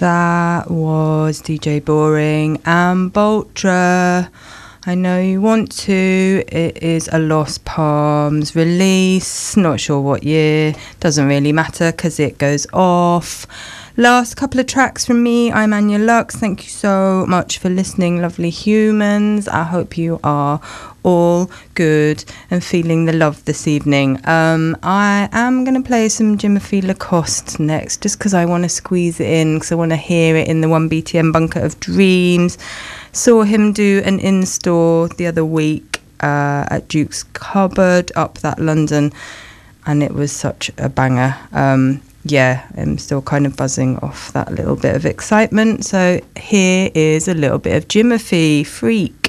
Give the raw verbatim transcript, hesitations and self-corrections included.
That was D J Boring and Boltra. I Know You Want To. It is a Lost Palms release. Not sure what year. Doesn't really matter because it goes off. Last couple of tracks from me. I'm Anya Lux. Thank you so much for listening, lovely humans. I hope you are all good and feeling the love this evening. Um, I am going to play some Jimothy Lacoste next, just because I want to squeeze it in, because I want to hear it in the one B T M Bunker of Dreams. Saw him do an in-store the other week uh, at Duke's Cupboard up that London, and it was such a banger. Um, yeah, I'm still kind of buzzing off that little bit of excitement. So here is a little bit of Jimothy, Freak.